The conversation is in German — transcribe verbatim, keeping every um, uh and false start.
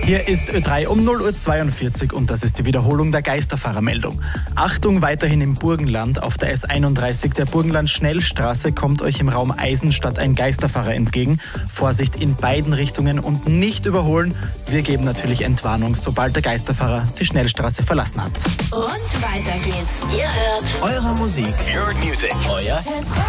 Hier ist Ö drei um null Uhr zweiundvierzig und das ist die Wiederholung der Geisterfahrermeldung. Achtung, weiterhin im Burgenland. Auf der S einunddreißig der Burgenland-Schnellstraße kommt euch im Raum Eisenstadt ein Geisterfahrer entgegen. Vorsicht in beiden Richtungen und nicht überholen. Wir geben natürlich Entwarnung, sobald der Geisterfahrer die Schnellstraße verlassen hat. Und weiter geht's. Ihr hört Eure Musik. Your music. Euer Hit